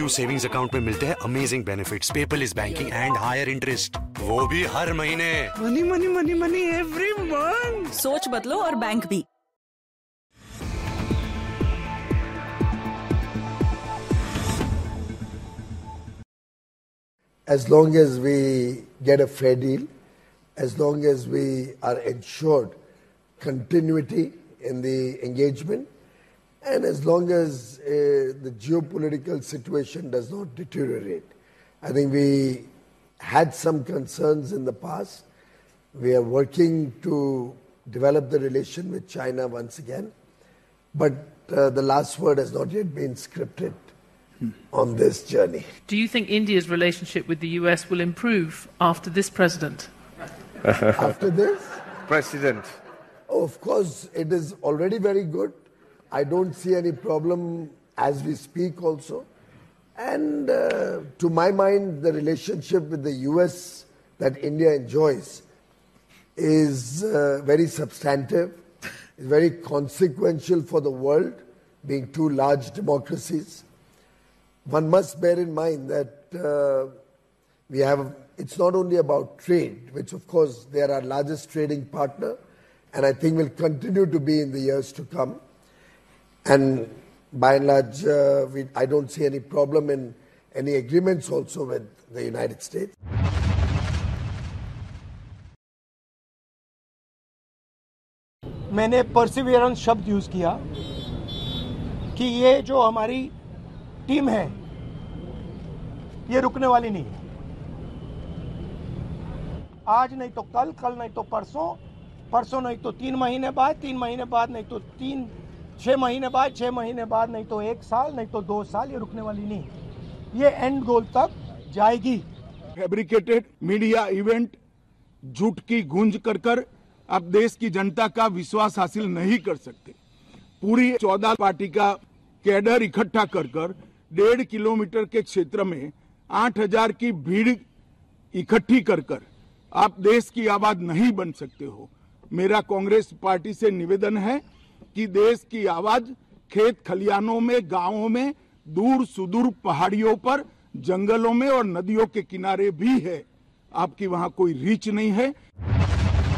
Savings account में मिलते हैं amazing benefits, paperless banking and higher interest, वो भी हर महीने। Money money money money every month. सोच बदलो और बैंक भी। As long as we get a fair deal, as long as we are ensured continuity in the engagement, and as long as the geopolitical situation does not deteriorate. I think we had some concerns in the past. We are working to develop the relation with China once again, but the last word has not yet been scripted on this journey. Do you think India's relationship with the US will improve after this president? After this? President. Oh, of course, it is already very good. I don't see any problem as we speak also. And to my mind, the relationship with the US that India enjoys is very substantive, is very consequential for the world, being two large democracies. One must bear in mind that it's not only about trade, which of course they are our largest trading partner, and I think will continue to be in the years to come. And by and large, I don't see any problem in any agreements also with the United States. मैंने Perseverance शब्द use किया कि ये जो हमारी team है ये रुकने वाली नहीं है। आज नहीं तो कल, कल नहीं तो परसों, परसों नहीं तो 3 महीने बाद, 3 महीने बाद नहीं तो 6 महीने बाद, 6 महीने बाद नहीं तो 1 साल, नहीं तो 2 साल, ये रुकने वाली नहीं है। ये एंड गोल तक जाएगी। फैब्रिकेटेड मीडिया इवेंट, झूठ की गूंज कर आप देश की जनता का विश्वास हासिल नहीं कर सकते। पूरी 14 पार्टी का कैडर इकट्ठा कर 1.5 किलोमीटर के क्षेत्र में 8,000 की भीड़ इकट्ठी कर आप देश की आवाज नहीं बन सकते हो। मेरा कांग्रेस पार्टी से निवेदन है कि देश की आवाज खेत खलियानों में, गांवों में, दूर सुदूर पहाड़ियों पर, जंगलों में और नदियों के किनारे भी है। आपकी वहां कोई रीच नहीं है।